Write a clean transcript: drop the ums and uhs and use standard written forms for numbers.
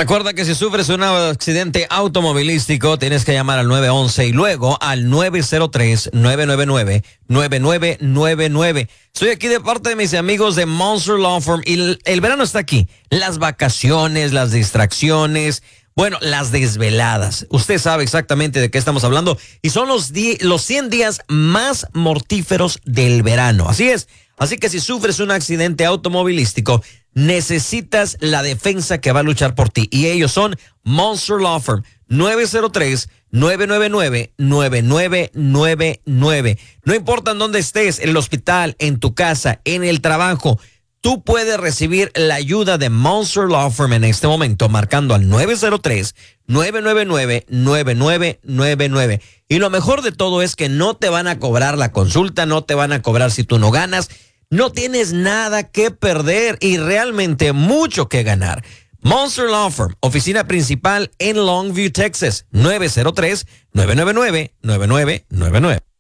Recuerda que si sufres un accidente automovilístico, tienes que llamar al 911 y luego al 903-999-9999. Estoy aquí de parte de mis amigos de Monster Law Firm y el verano está aquí. Las vacaciones, las distracciones, bueno, las desveladas. Usted sabe exactamente de qué estamos hablando y son los 100 días más mortíferos del verano. Así es. Así que si sufres un accidente automovilístico, necesitas la defensa que va a luchar por ti. Y ellos son Monster Law Firm, 903-999-9999. No importa en dónde estés, en el hospital, en tu casa, en el trabajo, tú puedes recibir la ayuda de Monster Law Firm en este momento, marcando al 903-999-9999. Y lo mejor de todo es que no te van a cobrar la consulta, no te van a cobrar si tú no ganas. No tienes nada que perder y realmente mucho que ganar. Monster Law Firm, oficina principal en Longview, Texas, 903-999-9999.